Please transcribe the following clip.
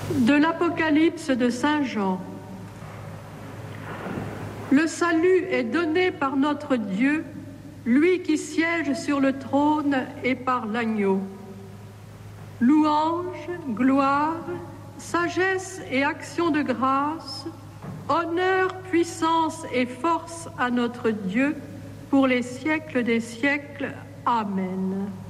De l'Apocalypse de Saint Jean. Le salut est donné par notre Dieu, lui qui siège sur le trône et par l'agneau. Louange, gloire, sagesse et action de grâce, honneur, puissance et force à notre Dieu pour les siècles des siècles. Amen.